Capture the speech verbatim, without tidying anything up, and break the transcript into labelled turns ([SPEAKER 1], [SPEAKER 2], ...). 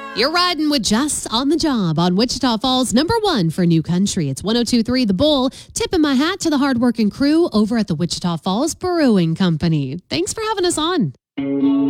[SPEAKER 1] You're riding with Jess on the job on Wichita Falls, number one for New Country. It's one oh two point three The Bull. Tipping my hat to the hardworking crew over at the Wichita Falls Brewing Company. Thanks for having us on.